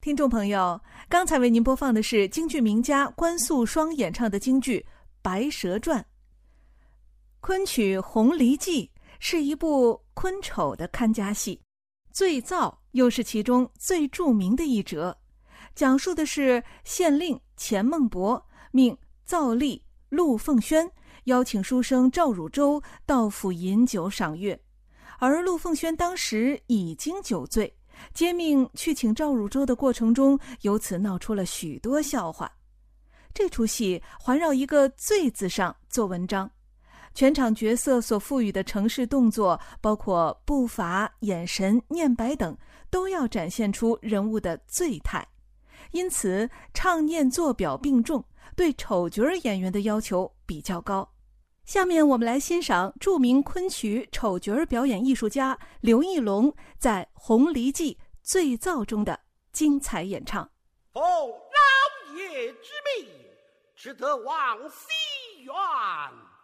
听众朋友，刚才为您播放的是京剧名家关素霜演唱的京剧《白蛇传》。昆曲《红梨记》是一部昆丑的看家戏，醉造又是其中最著名的一折，讲述的是县令钱孟博命造吏陆凤轩邀请书生赵汝州到府饮酒赏月，而陆凤轩当时已经酒醉，接命去请赵汝州的过程中，由此闹出了许多笑话。这出戏环绕一个醉字上做文章，全场角色所赋予的程式动作，包括步伐、眼神、念白等，都要展现出人物的醉态，因此唱念做表并重，对丑角演员的要求比较高。下面我们来欣赏著名昆曲丑角表演艺术家刘义隆在《红梨记·醉造》中的精彩演唱。 奉老爷之命，只得往西园